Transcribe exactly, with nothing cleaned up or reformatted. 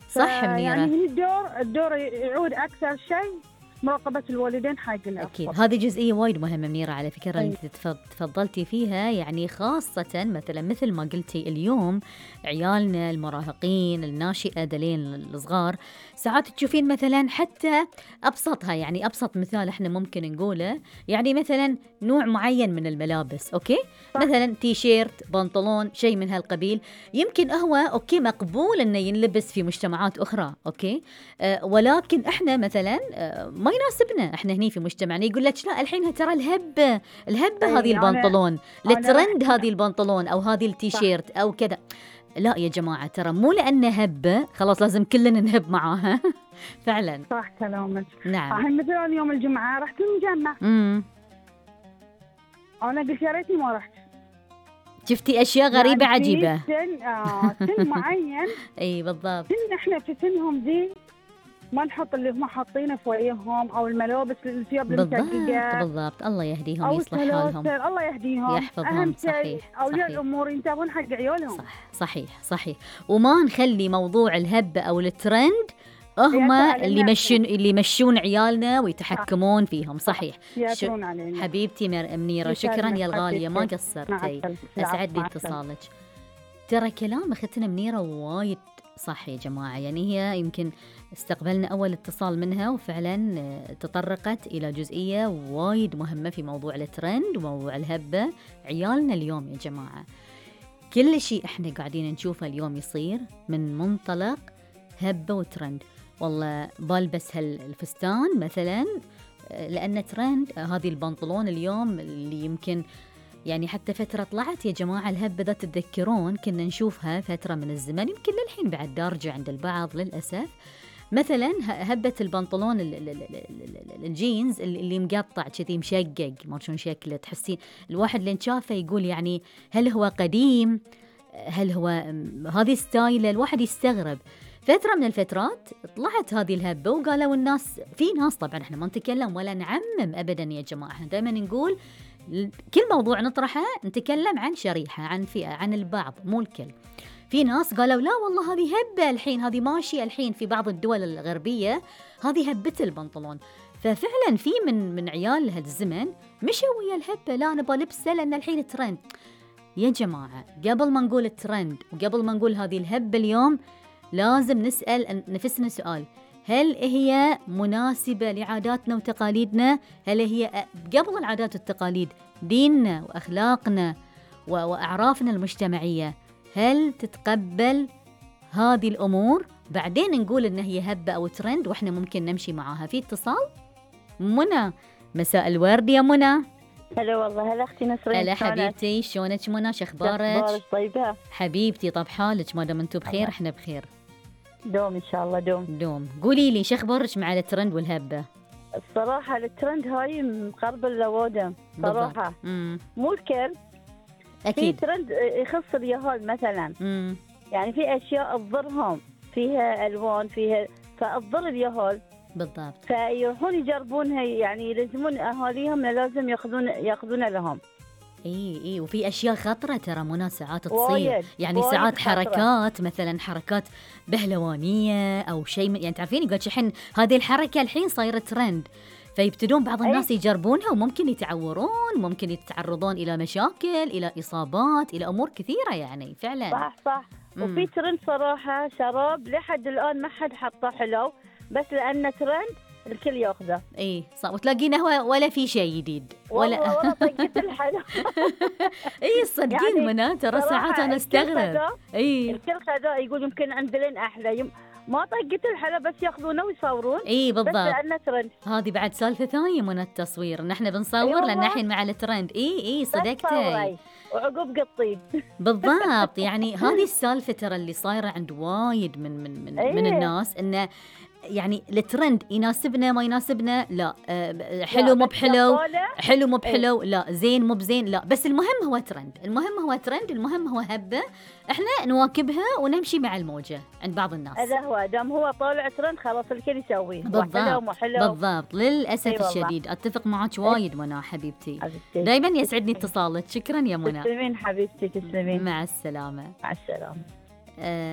صح منيرة. يعني هني الدور الدور يعود أكثر شيء مراقبة الوالدين حق الأطفال. أكيد هذه جزئية وايد مهمة منيرة على فكرة اللي أي. تفضلتي فيها، يعني خاصة مثلا مثل ما قلتي اليوم عيالنا المراهقين الناشئة دلين الصغار ساعات تشوفين مثلا حتى أبسطها، يعني أبسط مثال احنا ممكن نقوله يعني مثلا نوع معين من الملابس، أوكي صح. مثلا تي شيرت بنطلون شيء من هالقبيل، يمكن هو أوكي مقبول أنه ينلبس في مجتمعات أخرى أوكي أه ولكن احنا مثلا أه ما يناسبنا احنا هني في مجتمعنا. يقول لك لا الحين ترى الهبة الهبة هذه البنطلون الترند هذه البنطلون أو هذه التيشيرت أو كذا. لا يا جماعة ترى مو لأنه هبة خلاص لازم كلنا نهب معاها. فعلا صح كلامك. نعم. الحين مثلا يوم الجمعة رحت المجمع امم أنا قلت يا ريتني ما رحت. شفتي أشياء غريبة يعني عجيبة. سن آه سن معين. أي بالضبط. سن إحنا في سنهم ذي ما نحط اللي هم حاطينه في وجههم أو الملابس الثياب المشققة. بالضبط الله يهديهم يصلح حالهم. الله يهديهم يحفظهم. أهم شيء أولياء الأمور ينتبهون حق عيالهم. صح صحيح صحيح. وما نخلي موضوع الهبة أو الترند هم اللي يمشون اللي يمشون عيالنا ويتحكمون صح. فيهم صحيح. ش... حبيبتي منيرة شكرا يا الغالية ما قصرتي أسعدني اتصالك. ترى كلام أختنا منيرة وايد صح يا جماعة، يعني هي يمكن استقبلنا أول اتصال منها وفعلا تطرقت إلى جزئية وايد مهمة في موضوع الترند وموضوع الهبة. عيالنا اليوم يا جماعة كل شيء احنا قاعدين نشوفه اليوم يصير من منطلق هبة وترند. والله بلبس هالفستان مثلا لأن ترند، هذه البنطلون اليوم اللي يمكن يعني حتى فترة طلعت يا جماعة الهبة ذات تتذكرون كنا نشوفها فترة من الزمن يمكن للحين بعد دارجة عند البعض للأسف. مثلا هبة البنطلون الجينز اللي مقطع كذي مشقق ما شلون شكله، تحسين الواحد اللي شافه يقول يعني هل هو قديم هل هو هذه ستايل، الواحد يستغرب. فترة من الفترات طلعت هذه الهبة وقالوا الناس في ناس طبعا احنا ما نتكلم ولا نعمم أبدا يا جماعة، احنا دائما نقول كل موضوع نطرحه نتكلم عن شريحة عن فئة عن البعض مو الكل. في ناس قالوا لا والله هذه هبة الحين هذه ماشية الحين في بعض الدول الغربية هذه هبة البنطلون. ففعلا في من من عيال هالزمن مشوا ويا الهبة لا نبغى لبسه لأن الحين ترند. يا جماعة قبل ما نقول الترند وقبل ما نقول هذه الهبة اليوم لازم نسأل نفسنا سؤال، هل هي مناسبة لعاداتنا وتقاليدنا؟ هل هي قبل العادات والتقاليد ديننا وأخلاقنا وأعرافنا المجتمعية هل تتقبل هذه الأمور؟ بعدين نقول إن هي هبة أو ترند وإحنا ممكن نمشي معاها. في اتصال منى، مساء الورد يا منى. هلا والله هلا أختي نسرين. هلا حبيبتي شلونك منى شخبارك؟ أخبارك طيبة حبيبتي؟ طب حالك ما دام انتم بخير احنا بخير. دوم إن شاء الله دوم دوم. قولي لي شخبارك مع الترند والهبة؟ الصراحة الترند هاي مقرب اللوادم صراحة مو الكل أكيد. في ترند يخص اليهال مثلا مم. يعني في أشياء تضرهم فيها ألوان فيها فتضر اليهال بالضبط، فيروحون يجربونها يعني يلزمون أهاليهم لازم ياخذون ياخذون لهم. اي اي وفي اشياء خطره ترى منى ساعات تصير وايد. يعني وايد ساعات خطرة. حركات مثلا حركات بهلوانيه او شيء يعني تعرفين يقول الحين هذه الحركه الحين صايره ترند فيبتدون بعض الناس أي. يجربونها وممكن يتعورون ممكن يتعرضون الى مشاكل الى اصابات الى امور كثيره يعني فعلا صح صح. مم. وفي ترند صراحه شراب لحد الان ما حد حطه حلو بس لانه ترند الكل ياخذه. اي صح وتلاقينه ولا في شيء جديد ولا ولا طقت الحلو. اي صدقين يعني منى ترى ساعات انا استغرب. اي الكل خذاه يقول يمكن عندنا احلى يم... ما طقت الحلا بس ياخذونه ويصورون. اي بالضبط. بس لانه ترند. هذه بعد سالفه ثانيه من التصوير ان احنا بنصور أيوة لان الحين مع الترند. اي اي صدقتي وعقب قطين. بالضبط يعني هذه السالفه ترى اللي صايره عند وايد من من من, أيه. من الناس انه يعني الترند يناسبنا ما يناسبنا لا أه حلو مو بحلو حلو مو بحلو لا زين مو بزين لا بس المهم هو ترند المهم هو ترند المهم هو هبه احنا نواكبها ونمشي مع الموجه عند بعض الناس. هذا هو دام هو طالع ترند خلاص الكل يسويه بالضبط حلو بالضبط للاسف أيوة الشديد اتفق معك وايد منى حبيبتي دائما يسعدني اتصالك. شكرا يا منى. تسلمين حبيبتي تسلمين. مع السلامه. مع السلامه. أه